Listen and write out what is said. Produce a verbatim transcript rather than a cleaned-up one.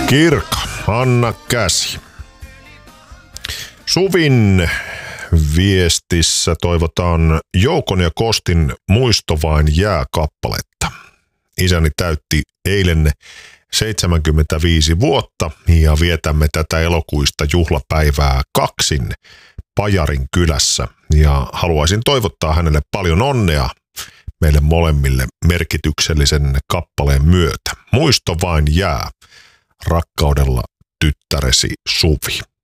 Kirka, anna käsi. Suvin viestissä toivotaan Joukon ja Kostin Muisto vain jää -kappaletta. Isäni täytti eilen seitsemänkymmentäviisi vuotta ja vietämme tätä elokuista juhlapäivää kaksin Pajarin kylässä. Ja haluaisin toivottaa hänelle paljon onnea meille molemmille merkityksellisen kappaleen myötä. Muisto vain jää. Rakkaudella tyttäresi Suvi.